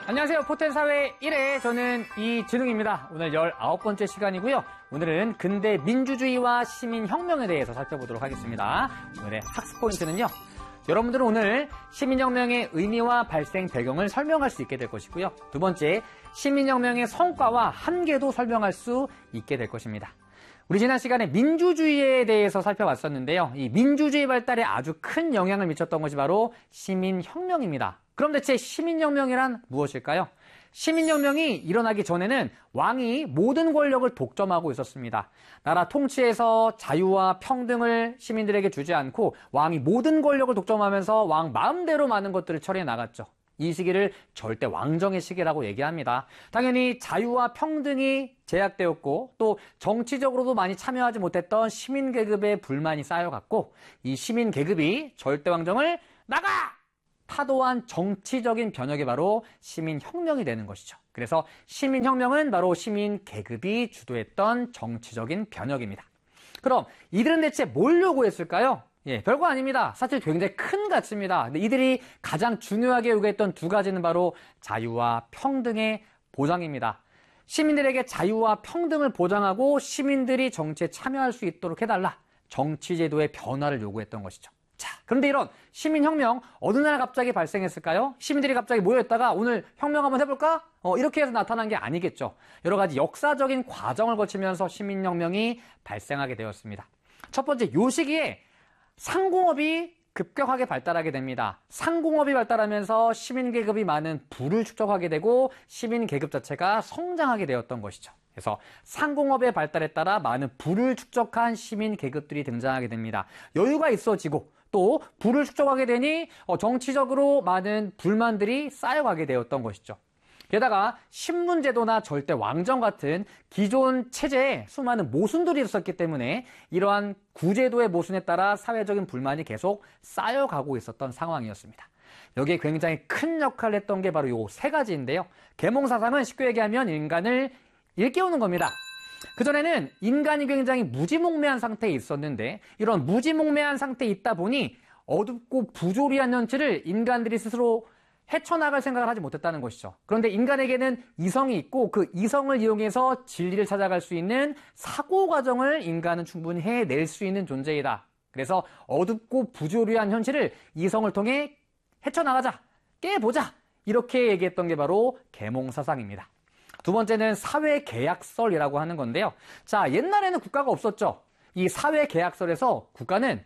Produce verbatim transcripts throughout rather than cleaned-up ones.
안녕하세요. 포텐사회 일 회 저는 이진웅입니다. 오늘 열아홉 번째 시간이고요. 오늘은 근대 민주주의와 시민혁명에 대해서 살펴보도록 하겠습니다. 오늘의 학습 포인트는요. 여러분들은 오늘 시민혁명의 의미와 발생 배경을 설명할 수 있게 될 것이고요. 두 번째, 시민혁명의 성과와 한계도 설명할 수 있게 될 것입니다. 우리 지난 시간에 민주주의에 대해서 살펴봤었는데요. 이 민주주의 발달에 아주 큰 영향을 미쳤던 것이 바로 시민혁명입니다. 그럼 대체 시민혁명이란 무엇일까요? 시민혁명이 일어나기 전에는 왕이 모든 권력을 독점하고 있었습니다. 나라 통치에서 자유와 평등을 시민들에게 주지 않고 왕이 모든 권력을 독점하면서 왕 마음대로 많은 것들을 처리해 나갔죠. 이 시기를 절대 왕정의 시기라고 얘기합니다. 당연히 자유와 평등이 제약되었고 또 정치적으로도 많이 참여하지 못했던 시민 계급의 불만이 쌓여갔고 이 시민 계급이 절대 왕정을 나가! 타도한 정치적인 변혁이 바로 시민혁명이 되는 것이죠. 그래서 시민혁명은 바로 시민 계급이 주도했던 정치적인 변혁입니다. 그럼 이들은 대체 뭘 요구했을까요? 예, 별거 아닙니다. 사실 굉장히 큰 가치입니다. 근데 이들이 가장 중요하게 요구했던 두 가지는 바로 자유와 평등의 보장입니다. 시민들에게 자유와 평등을 보장하고 시민들이 정치에 참여할 수 있도록 해달라. 정치제도의 변화를 요구했던 것이죠. 자, 그런데 이런 시민혁명 어느 날 갑자기 발생했을까요? 시민들이 갑자기 모여있다가 오늘 혁명 한번 해볼까? 어, 이렇게 해서 나타난 게 아니겠죠. 여러 가지 역사적인 과정을 거치면서 시민혁명이 발생하게 되었습니다. 첫 번째, 요 시기에 상공업이 급격하게 발달하게 됩니다. 상공업이 발달하면서 시민계급이 많은 부를 축적하게 되고 시민계급 자체가 성장하게 되었던 것이죠. 그래서 상공업의 발달에 따라 많은 부를 축적한 시민계급들이 등장하게 됩니다. 여유가 있어지고 또 부를 축적하게 되니 정치적으로 많은 불만들이 쌓여가게 되었던 것이죠. 게다가 신분제도나 절대 왕정 같은 기존 체제에 수많은 모순들이 있었기 때문에 이러한 구제도의 모순에 따라 사회적인 불만이 계속 쌓여가고 있었던 상황이었습니다. 여기에 굉장히 큰 역할을 했던 게 바로 이 세 가지인데요. 계몽사상은 쉽게 얘기하면 인간을 일깨우는 겁니다. 그전에는 인간이 굉장히 무지몽매한 상태에 있었는데 이런 무지몽매한 상태에 있다 보니 어둡고 부조리한 현실을 인간들이 스스로 헤쳐나갈 생각을 하지 못했다는 것이죠. 그런데 인간에게는 이성이 있고 그 이성을 이용해서 진리를 찾아갈 수 있는 사고 과정을 인간은 충분히 해낼 수 있는 존재이다. 그래서 어둡고 부조리한 현실을 이성을 통해 헤쳐나가자, 깨보자 이렇게 얘기했던 게 바로 계몽사상입니다. 두 번째는 사회계약설이라고 하는 건데요. 자, 옛날에는 국가가 없었죠. 이 사회계약설에서 국가는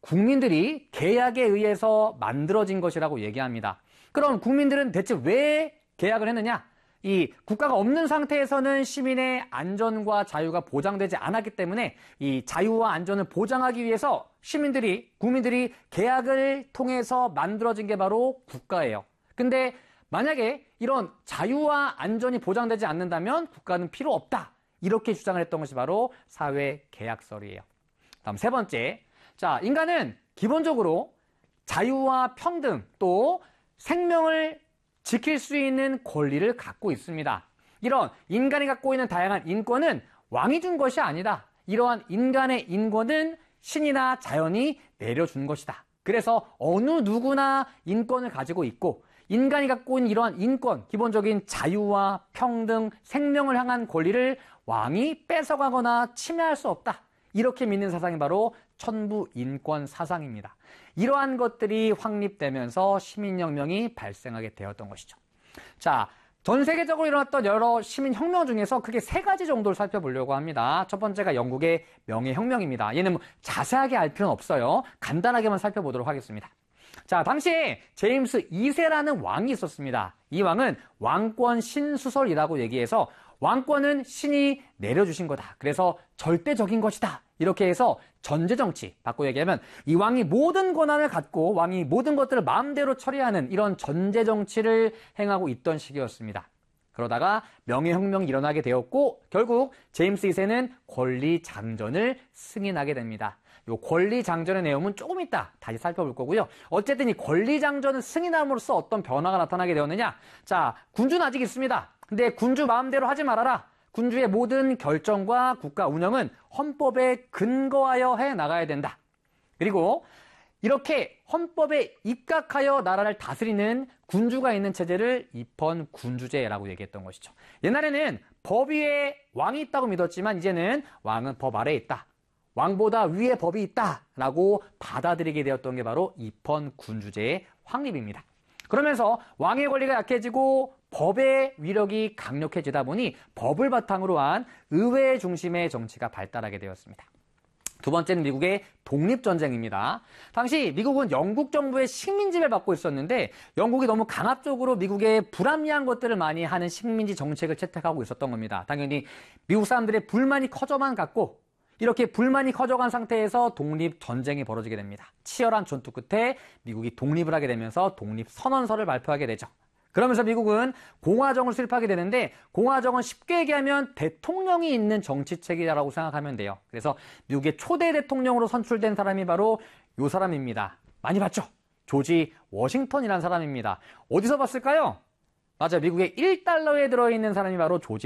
국민들이 계약에 의해서 만들어진 것이라고 얘기합니다. 그럼 국민들은 대체 왜 계약을 했느냐? 이 국가가 없는 상태에서는 시민의 안전과 자유가 보장되지 않았기 때문에 이 자유와 안전을 보장하기 위해서 시민들이, 국민들이 계약을 통해서 만들어진 게 바로 국가예요. 근데 만약에 이런 자유와 안전이 보장되지 않는다면 국가는 필요 없다. 이렇게 주장을 했던 것이 바로 사회계약설이에요. 다음 세 번째. 자, 인간은 기본적으로 자유와 평등 또 생명을 지킬 수 있는 권리를 갖고 있습니다. 이런 인간이 갖고 있는 다양한 인권은 왕이 준 것이 아니다. 이러한 인간의 인권은 신이나 자연이 내려준 것이다. 그래서 어느 누구나 인권을 가지고 있고 인간이 갖고 있는 이러한 인권, 기본적인 자유와 평등, 생명을 향한 권리를 왕이 뺏어가거나 침해할 수 없다. 이렇게 믿는 사상이 바로 천부인권 사상입니다. 이러한 것들이 확립되면서 시민혁명이 발생하게 되었던 것이죠. 자, 전 세계적으로 일어났던 여러 시민혁명 중에서 크게 세 가지 정도를 살펴보려고 합니다. 첫 번째가 영국의 명예혁명입니다. 얘는 뭐 자세하게 알 필요는 없어요. 간단하게만 살펴보도록 하겠습니다. 자, 당시에 제임스 이 세라는 왕이 있었습니다. 이 왕은 왕권 신수설이라고 얘기해서 왕권은 신이 내려주신 거다. 그래서 절대적인 것이다. 이렇게 해서 전제정치, 바꿔 얘기하면 이 왕이 모든 권한을 갖고 왕이 모든 것들을 마음대로 처리하는 이런 전제정치를 행하고 있던 시기였습니다. 그러다가 명예혁명이 일어나게 되었고 결국 제임스 이 세는 권리장전을 승인하게 됩니다. 이 권리장전의 내용은 조금 이따 다시 살펴볼 거고요. 어쨌든 이 권리장전을 승인함으로써 어떤 변화가 나타나게 되었느냐. 자, 군주는 아직 있습니다. 근데 군주 마음대로 하지 말아라. 군주의 모든 결정과 국가 운영은 헌법에 근거하여 해 나가야 된다. 그리고 이렇게 헌법에 입각하여 나라를 다스리는 군주가 있는 체제를 입헌군주제라고 얘기했던 것이죠. 옛날에는 법 위에 왕이 있다고 믿었지만 이제는 왕은 법 아래에 있다. 왕보다 위에 법이 있다라고 받아들이게 되었던 게 바로 입헌군주제의 확립입니다. 그러면서 왕의 권리가 약해지고 법의 위력이 강력해지다 보니 법을 바탕으로 한 의회 중심의 정치가 발달하게 되었습니다. 두 번째는 미국의 독립전쟁입니다. 당시 미국은 영국 정부의 식민지를 받고 있었는데 영국이 너무 강압적으로 미국의 불합리한 것들을 많이 하는 식민지 정책을 채택하고 있었던 겁니다. 당연히 미국 사람들의 불만이 커져만 갔고 이렇게 불만이 커져간 상태에서 독립전쟁이 벌어지게 됩니다. 치열한 전투 끝에 미국이 독립을 하게 되면서 독립선언서를 발표하게 되죠. 그러면서 미국은 공화정을 수립하게 되는데 공화정은 쉽게 얘기하면 대통령이 있는 정치체계라고 생각하면 돼요. 그래서 미국의 초대 대통령으로 선출된 사람이 바로 이 사람입니다. 많이 봤죠? 조지 워싱턴이라는 사람입니다. 어디서 봤을까요? 맞아요. 미국의 일 달러에 들어있는 사람이 바로 조지